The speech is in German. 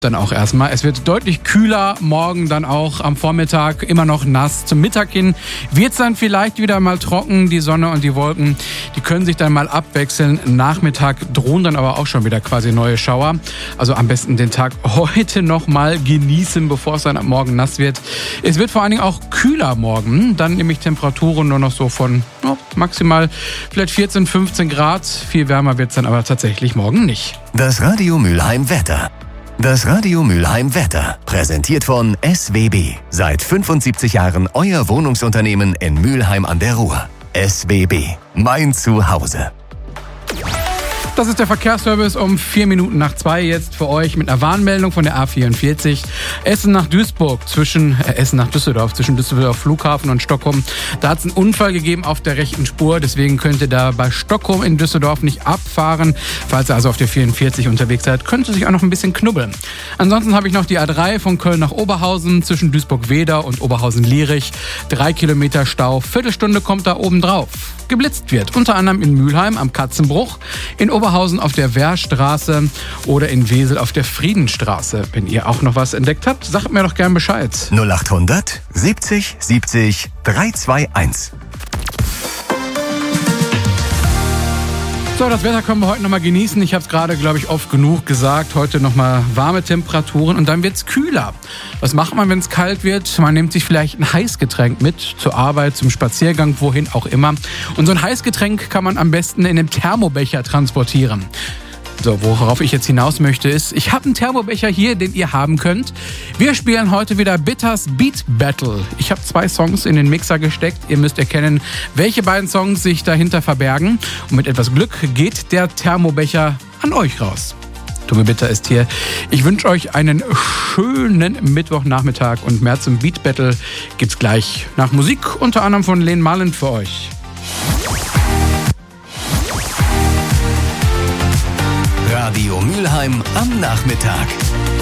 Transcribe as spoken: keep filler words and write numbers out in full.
Dann auch erstmal. Es wird deutlich kühler, morgen dann auch am Vormittag immer noch nass. Zum Mittag hin wird es dann vielleicht wieder mal trocken. Die Sonne und die Wolken, die können sich dann mal abwechseln. Nachmittag drohen dann aber auch schon wieder quasi neue Schauer. Also am besten den Tag heute noch mal genießen, bevor es dann am Morgen nass wird. Es wird vor allen Dingen auch kühler morgen. Dann nämlich Temperaturen nur noch so von oh, maximal vielleicht vierzehn, fünfzehn Grad. Viel wärmer wird es dann aber tatsächlich morgen nicht. Das Radio Mülheim Wetter. Das Radio Mülheim Wetter, präsentiert von S W B. Seit fünfundsiebzig Jahren euer Wohnungsunternehmen in Mülheim an der Ruhr. S W B, mein Zuhause. Das ist der Verkehrsservice um vier Minuten nach zwei jetzt für euch mit einer Warnmeldung von der A vierundvierzig. Essen nach Duisburg zwischen, äh, Essen nach Düsseldorf, zwischen Düsseldorf Flughafen und Stockholm. Da hat es einen Unfall gegeben auf der rechten Spur. Deswegen könnt ihr da bei Stockholm in Düsseldorf nicht abfahren. Falls ihr also auf der vierundvierzig unterwegs seid, könnt ihr sich auch noch ein bisschen knubbeln. Ansonsten habe ich noch die A drei von Köln nach Oberhausen zwischen Duisburg-Weder und Oberhausen-Lierich. Drei Kilometer Stau, Viertelstunde kommt da oben drauf. Geblitzt wird, unter anderem in Mülheim am Katzenbruch, in Oberhausen auf der Wehrstraße oder in Wesel auf der Friedenstraße. Wenn ihr auch noch was entdeckt habt, sagt mir doch gern Bescheid. null achthundert siebzig siebzig dreihunderteinundzwanzig. So, das Wetter können wir heute noch mal genießen. Ich habe es gerade, glaube ich, oft genug gesagt. Heute noch mal warme Temperaturen und dann wird es kühler. Was macht man, wenn es kalt wird? Man nimmt sich vielleicht ein Heißgetränk mit zur Arbeit, zum Spaziergang, wohin auch immer. Und so ein Heißgetränk kann man am besten in einem Thermobecher transportieren. So, worauf ich jetzt hinaus möchte, ist, ich habe einen Thermobecher hier, den ihr haben könnt. Wir spielen heute wieder Bitters Beat Battle. Ich habe zwei Songs in den Mixer gesteckt. Ihr müsst erkennen, welche beiden Songs sich dahinter verbergen. Und mit etwas Glück geht der Thermobecher an euch raus. Tobi Bitter ist hier. Ich wünsche euch einen schönen Mittwochnachmittag und mehr zum Beat Battle gibt's gleich nach Musik, unter anderem von Len Marlin für euch. Radio Mülheim am Nachmittag.